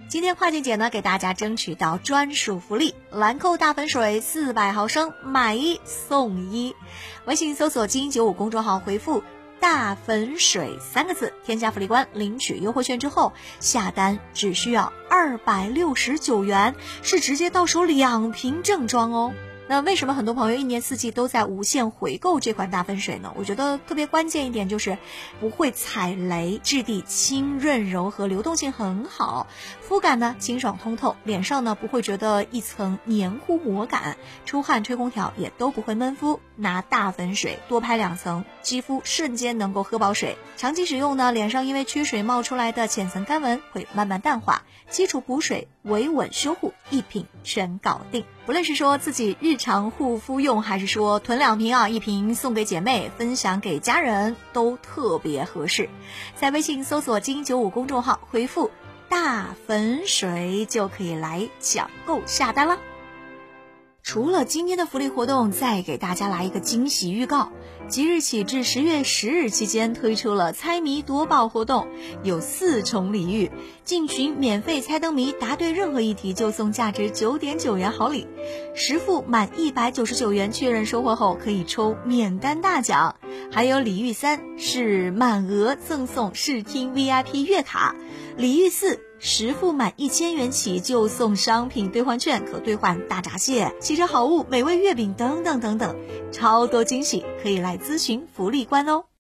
今天跨境姐呢给大家争取到专属福利，兰蔻大粉水400毫升买1送1。微信搜索金95公众号回复大粉水3个字，添加福利官领取优惠券之后，下单只需要269元，是直接到手2瓶正装哦。那为什么很多朋友一年四季都在无限回购这款大粉水呢？我觉得特别关键一点就是不会踩雷，质地轻润柔和，流动性很好，肤感呢清爽通透，脸上呢不会觉得一层黏糊膜感，出汗吹空调也都不会闷肤。拿大粉水多拍2层，肌肤瞬间能够喝饱水。长期使用呢，脸上因为缺水冒出来的浅层干纹会慢慢淡化，基础补水维稳修护一瓶全搞定。不论是说自己日常护肤用，还是说囤2瓶啊，1瓶送给姐妹，分享给家人，都特别合适。在微信搜索金95公众号回复大粉水就可以来抢购下单了。除了今天的福利活动，再给大家来一个惊喜预告。即日起至10月10日期间推出了猜谜夺宝活动，有4重礼遇，进群免费猜灯谜，答对任何一题就送价值9.9元好礼，10付满199元确认收货后可以抽免单大奖。还有礼遇3是满额赠送视听 VIP 月卡，礼遇410付满1000元起就送商品兑换券，可兑换大闸蟹、汽车好物、美味月饼等等等等，超多惊喜，可以来咨询福利官哦。